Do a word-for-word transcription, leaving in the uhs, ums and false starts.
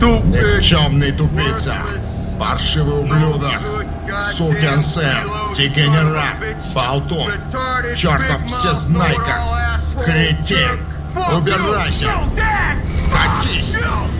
Никчемный тупица, паршивый ублюдок, сукин сын, дегенерат, болтун, чертов всезнайка, кретин, убирайся, катись!